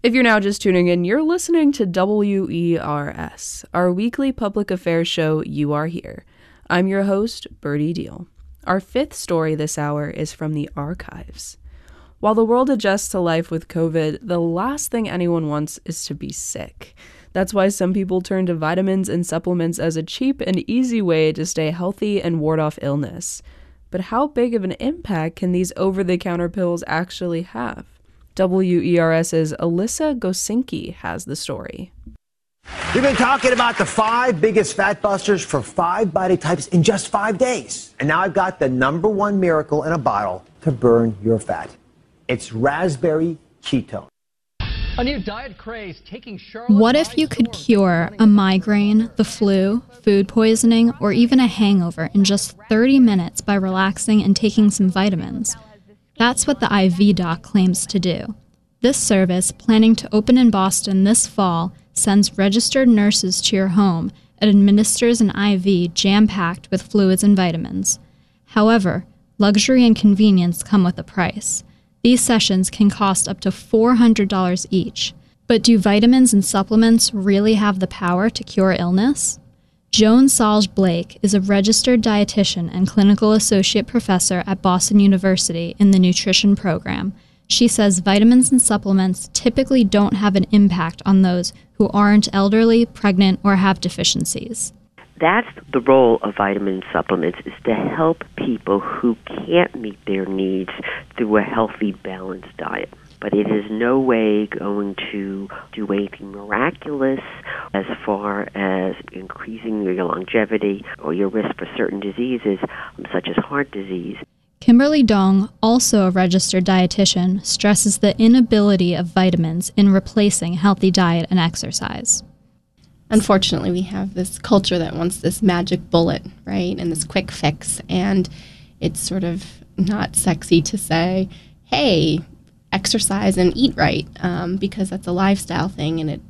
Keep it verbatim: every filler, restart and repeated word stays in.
If you're now just tuning in, you're listening to W E R S, our weekly public affairs show, You Are Here. I'm your host, Birdie Deal. Our fifth story this hour is from the archives. While the world adjusts to life with COVID, the last thing anyone wants is to be sick. That's why some people turn to vitamins and supplements as a cheap and easy way to stay healthy and ward off illness. But how big of an impact can these over-the-counter pills actually have? W E R S's Alyssa Gosinski has the story. We've been talking about the five biggest fat busters for five body types in just five days. And now I've got the number one miracle in a bottle to burn your fat. It's raspberry ketone. A new diet craze taking Charlotte. What if you could cure a migraine, the flu, food poisoning, or even a hangover in just thirty minutes by relaxing and taking some vitamins? That's what the I V Doc claims to do. This service, planning to open in Boston this fall, sends registered nurses to your home and administers an I V jam-packed with fluids and vitamins. However, luxury and convenience come with a price. These sessions can cost up to four hundred dollars each. But do vitamins and supplements really have the power to cure illness? Joan Salge Blake is a registered dietitian and clinical associate professor at Boston University in the nutrition program. She says vitamins and supplements typically don't have an impact on those who aren't elderly, pregnant, or have deficiencies. That's the role of vitamin supplements, is to help people who can't meet their needs through a healthy, balanced diet. But it is no way going to do anything miraculous as far as increasing your longevity or your risk for certain diseases, such as heart disease. Kimberly Dong, also a registered dietitian, stresses the inability of vitamins in replacing healthy diet and exercise. Unfortunately, we have this culture that wants this magic bullet, right, and this quick fix, and it's sort of not sexy to say, hey, exercise and eat right, um, because that's a lifestyle thing, and it